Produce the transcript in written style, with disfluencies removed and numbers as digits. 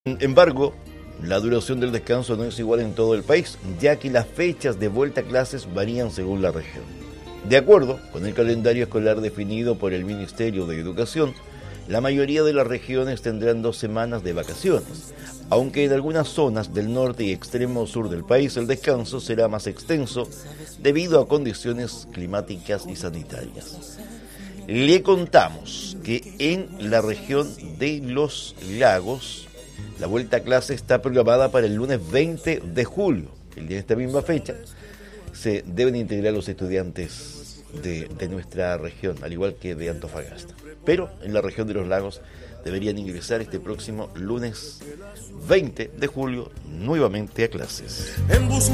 Sin embargo, la duración del descanso no es igual en todo el país, ya que las fechas de vuelta a clases varían según la región. De acuerdo con el calendario escolar definido por el Ministerio de Educación, la mayoría de las regiones tendrán 2 semanas de vacaciones, aunque en algunas zonas del norte y extremo sur del país el descanso será más extenso debido a condiciones climáticas y sanitarias. Le contamos que en la región de Los Lagos, la vuelta a clase está programada para el lunes 20 de julio. El día de esta misma fecha se deben integrar los estudiantes de nuestra región, al igual que de Antofagasta. Pero en la región de Los Lagos deberían ingresar este próximo lunes 20 de julio nuevamente a clases.